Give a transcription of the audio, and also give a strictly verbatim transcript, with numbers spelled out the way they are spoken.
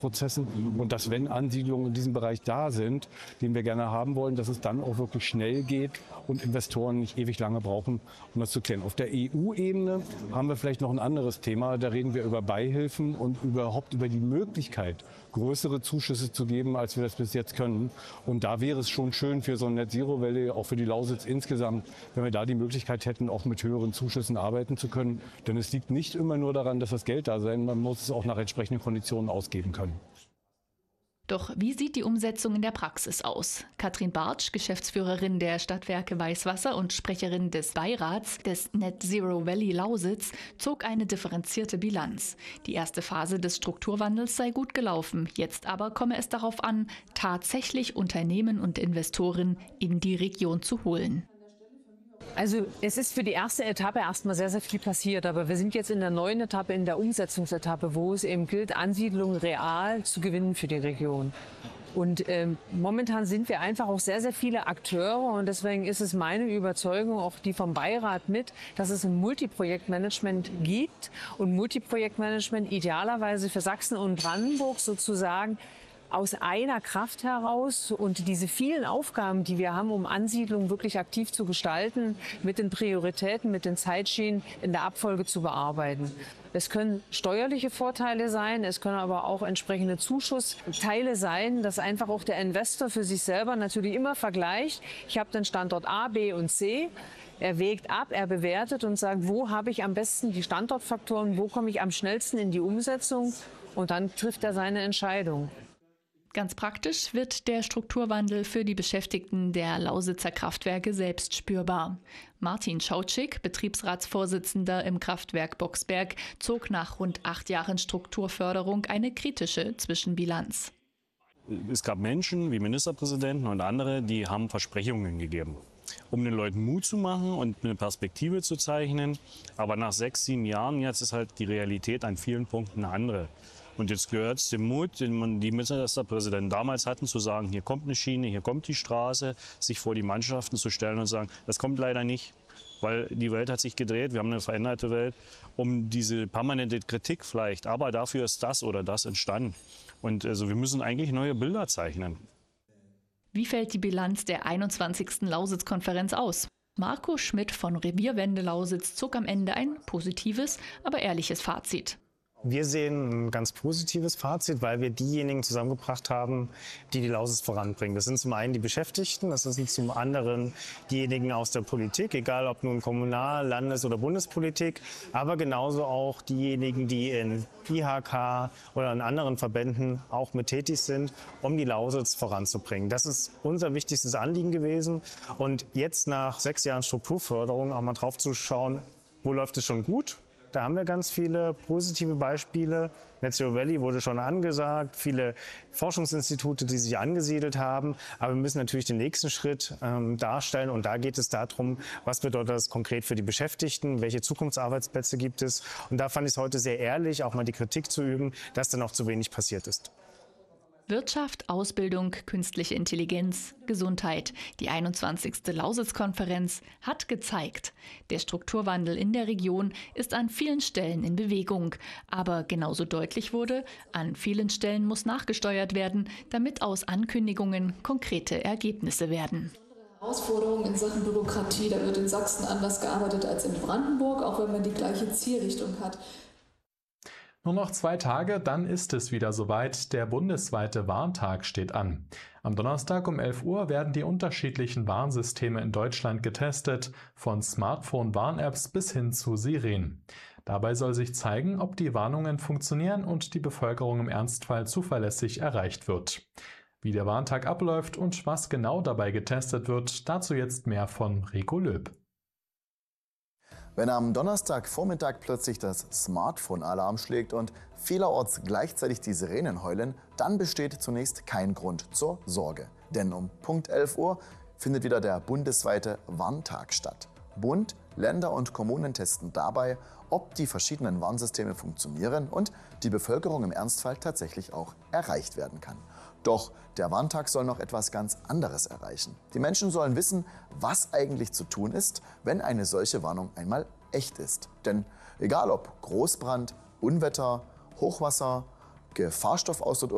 Prozessen und dass, wenn Ansiedlungen in diesem Bereich da sind, den wir gerne haben wollen, dass es dann auch wirklich schnell geht und Investoren nicht ewig lange brauchen, um das zu klären. Auf der E U-Ebene haben wir vielleicht noch ein anderes Thema. Da reden wir über Beihilfen und überhaupt über die Möglichkeit, größere Zuschüsse zu geben, als wir das bis jetzt können. Und da wäre es schon schön für so eine Net-Zero-Welle, auch für die Lausitz insgesamt, wenn wir da die Möglichkeit hätten, auch mit höheren Zuschüssen arbeiten zu können. Denn es liegt nicht immer nur daran, dass das Geld da sein, man muss es auch nach entsprechenden Konditionen ausgeben können. Doch wie sieht die Umsetzung in der Praxis aus? Katrin Bartsch, Geschäftsführerin der Stadtwerke Weißwasser und Sprecherin des Beirats des Net Zero Valley Lausitz, zog eine differenzierte Bilanz. Die erste Phase des Strukturwandels sei gut gelaufen. Jetzt aber komme es darauf an, tatsächlich Unternehmen und Investoren in die Region zu holen. Also es ist für die erste Etappe erstmal sehr, sehr viel passiert. Aber wir sind jetzt in der neuen Etappe, in der Umsetzungsetappe, wo es eben gilt, Ansiedlungen real zu gewinnen für die Region. Und ähm, momentan sind wir einfach auch sehr, sehr viele Akteure. Und deswegen ist es meine Überzeugung, auch die vom Beirat mit, dass es ein Multiprojektmanagement gibt. Und Multiprojektmanagement idealerweise für Sachsen und Brandenburg sozusagen aus einer Kraft heraus und diese vielen Aufgaben, die wir haben, um Ansiedlungen wirklich aktiv zu gestalten, mit den Prioritäten, mit den Zeitschienen in der Abfolge zu bearbeiten. Es können steuerliche Vorteile sein, es können aber auch entsprechende Zuschussteile sein, dass einfach auch der Investor für sich selber natürlich immer vergleicht. Ich habe den Standort A, B und C. Er wägt ab, er bewertet und sagt, wo habe ich am besten die Standortfaktoren, wo komme ich am schnellsten in die Umsetzung, und dann trifft er seine Entscheidung. Ganz praktisch wird der Strukturwandel für die Beschäftigten der Lausitzer Kraftwerke selbst spürbar. Martin Schautschik, Betriebsratsvorsitzender im Kraftwerk Boxberg, zog nach rund acht Jahren Strukturförderung eine kritische Zwischenbilanz. Es gab Menschen wie Ministerpräsidenten und andere, die haben Versprechungen gegeben, um den Leuten Mut zu machen und eine Perspektive zu zeichnen. Aber nach sechs, sieben Jahren jetzt ist halt die Realität an vielen Punkten eine andere. Und jetzt gehört es dem Mut, den man die Ministerpräsidenten damals hatten, zu sagen, hier kommt eine Schiene, hier kommt die Straße, sich vor die Mannschaften zu stellen und sagen, das kommt leider nicht, weil die Welt hat sich gedreht, wir haben eine veränderte Welt, um diese permanente Kritik vielleicht, aber dafür ist das oder das entstanden. Und also wir müssen eigentlich neue Bilder zeichnen. Wie fällt die Bilanz der einundzwanzigsten Lausitz-Konferenz aus? Marco Schmidt von Revierwende Lausitz zog am Ende ein positives, aber ehrliches Fazit. Wir sehen ein ganz positives Fazit, weil wir diejenigen zusammengebracht haben, die die Lausitz voranbringen. Das sind zum einen die Beschäftigten, das sind zum anderen diejenigen aus der Politik, egal ob nun Kommunal-, Landes- oder Bundespolitik, aber genauso auch diejenigen, die in I H K oder in anderen Verbänden auch mit tätig sind, um die Lausitz voranzubringen. Das ist unser wichtigstes Anliegen gewesen. Und jetzt nach sechs Jahren Strukturförderung auch mal drauf zu schauen, wo läuft es schon gut? Da haben wir ganz viele positive Beispiele. Net Zero Valley wurde schon angesagt, viele Forschungsinstitute, die sich angesiedelt haben. Aber wir müssen natürlich den nächsten Schritt ähm, darstellen. Und da geht es darum, was bedeutet das konkret für die Beschäftigten, welche Zukunftsarbeitsplätze gibt es. Und da fand ich es heute sehr ehrlich, auch mal die Kritik zu üben, dass da noch zu wenig passiert ist. Wirtschaft, Ausbildung, künstliche Intelligenz, Gesundheit. Die einundzwanzigste Lausitz-Konferenz hat gezeigt, der Strukturwandel in der Region ist an vielen Stellen in Bewegung. Aber genauso deutlich wurde, an vielen Stellen muss nachgesteuert werden, damit aus Ankündigungen konkrete Ergebnisse werden. Herausforderungen in Sachen Bürokratie, da wird in Sachsen anders gearbeitet als in Brandenburg, auch wenn man die gleiche Zielrichtung hat. Nur noch zwei Tage, dann ist es wieder soweit. Der bundesweite Warntag steht an. Am Donnerstag um elf Uhr werden die unterschiedlichen Warnsysteme in Deutschland getestet, von Smartphone-Warn-Apps bis hin zu Sirenen. Dabei soll sich zeigen, ob die Warnungen funktionieren und die Bevölkerung im Ernstfall zuverlässig erreicht wird. Wie der Warntag abläuft und was genau dabei getestet wird, dazu jetzt mehr von Rico Löb. Wenn am Donnerstagvormittag plötzlich das Smartphone-Alarm schlägt und vielerorts gleichzeitig die Sirenen heulen, dann besteht zunächst kein Grund zur Sorge. Denn um Punkt elf Uhr findet wieder der bundesweite Warntag statt. Bund, Länder und Kommunen testen dabei, ob die verschiedenen Warnsysteme funktionieren und die Bevölkerung im Ernstfall tatsächlich auch erreicht werden kann. Doch der Warntag soll noch etwas ganz anderes erreichen. Die Menschen sollen wissen, was eigentlich zu tun ist, wenn eine solche Warnung einmal echt ist. Denn egal ob Großbrand, Unwetter, Hochwasser, Gefahrstoffausstoß